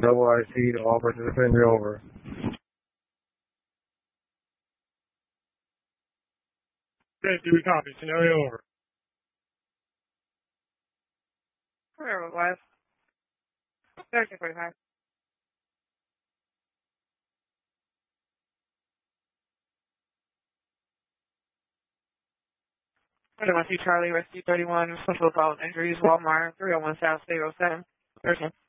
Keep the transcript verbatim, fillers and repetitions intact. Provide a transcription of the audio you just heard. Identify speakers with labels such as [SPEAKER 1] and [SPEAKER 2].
[SPEAKER 1] Double I C to all participants, you're over. Okay, do we copy? Scenario over.
[SPEAKER 2] Where it was. thirteen forty-five. I don't want to see Charlie, Rescue thirty-one, Central Adult Injuries, Walmart, three oh one South, zero seven. thirteen.